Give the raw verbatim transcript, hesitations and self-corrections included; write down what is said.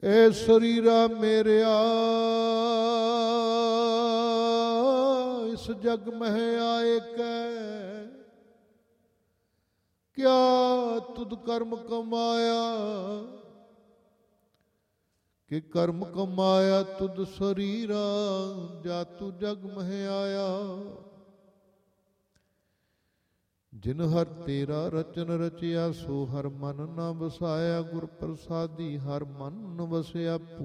ਏ ਸਰੀਰਾ ਮੇਰਿਆ ਇਸ ਜਗ ਮਹਿ ਆਏ ਕੈ, ਕਿਆ ਤੁਧ ਕਰਮ ਕਮਾਇਆ, ਕਿ ਕਰਮ ਕਮਾਇਆ ਤੁਧ ਸਰੀਰਾ, ਜਾ ਤੂ ਜਗ ਮਹਿ ਆਇਆ। ਜਿਨ ਹਰ ਤੇਰਾ ਰਚਨ ਰਚਿਆ, ਸੋ ਹਰ ਮਨ ਨਾ ਵਸਾਇਆ, ਗੁਰ ਪ੍ਰਸਾਦੀ ਹਰ ਮਨ ਵਸਿਆ।